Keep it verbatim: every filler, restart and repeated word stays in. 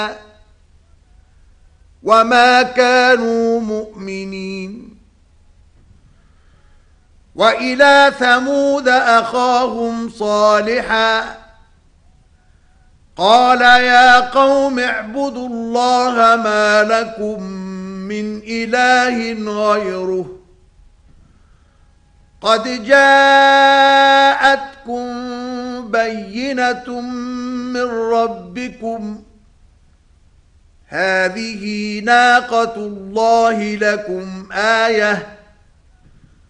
وما كانوا مؤمنين. وإلى ثمود أخاهم صالحا قال يا قوم اعبدوا الله ما لكم من إله غيره قد جاءتكم بينة من ربكم هذه ناقة الله لكم آية